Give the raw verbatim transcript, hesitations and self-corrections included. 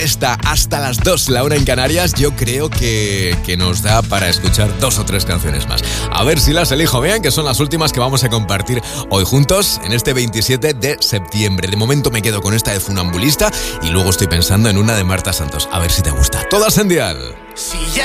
presta hasta las dos, la una en Canarias. Yo creo que, que nos da para escuchar dos o tres canciones más. A ver si las elijo bien, que son las últimas que vamos a compartir hoy juntos en este veintisiete de septiembre. De momento me quedo con esta de Funambulista y luego estoy pensando en una de Marta Santos. A ver si te gusta. Todas en Dial.